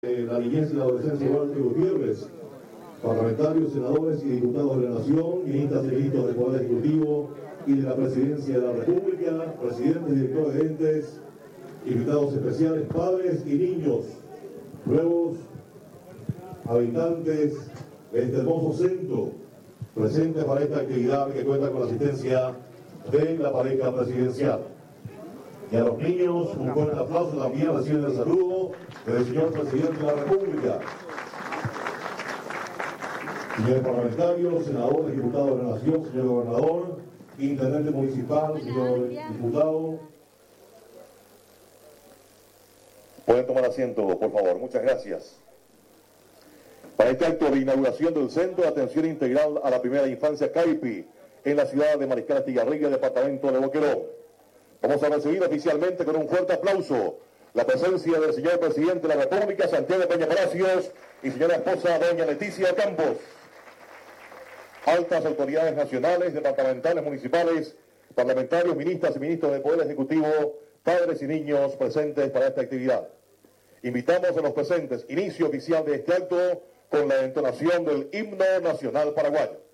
La niñez y la adolescencia Walter Gutiérrez, parlamentarios, senadores y diputados de la Nación, ministras y ministros del Poder Ejecutivo y de la Presidencia de la República, presidentes y directores de entes, invitados especiales, padres y niños, nuevos habitantes de este hermoso centro, presentes para esta actividad que cuenta con la asistencia de la pareja presidencial. Y a los niños, un fuerte aplauso también, reciben el saludo del señor presidente de la República. Señores parlamentarios, senadores, diputados de la Nación, señor gobernador, intendente municipal, señor diputado. Pueden tomar asiento, por favor. Muchas gracias. Para este acto de inauguración del Centro de Atención Integral a la Primera Infancia CAIPI en la ciudad de Mariscal Estigarribia, departamento de Boquerón, vamos a recibir oficialmente con un fuerte aplauso la presencia del señor presidente de la República, Santiago Peña Palacios, y señora esposa, doña Leticia Campos. Altas autoridades nacionales, departamentales, municipales, parlamentarios, ministras y ministros del Poder Ejecutivo, padres y niños presentes para esta actividad. Invitamos a los presentes, inicio oficial de este acto con la entonación del himno nacional paraguayo.